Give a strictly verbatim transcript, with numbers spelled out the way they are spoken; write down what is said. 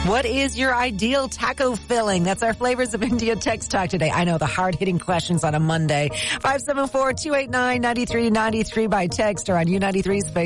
What is your ideal taco filling? That's our Flavors of India text talk today. I know the hard-hitting questions on a Monday. five seven four, two eight nine, nine three nine three by text or on U ninety-three's Facebook.